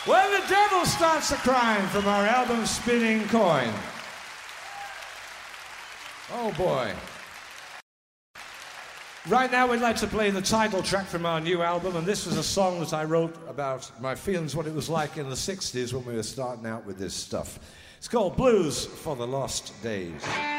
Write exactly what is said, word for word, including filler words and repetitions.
When the Devil Starts a Crime from our album Spinning Coin. Oh boy. Right now we'd like to play the title track from our new album, and this was a song that I wrote about my feelings, what it was like in the sixties when we were starting out with this stuff. It's called Blues for the Lost Days.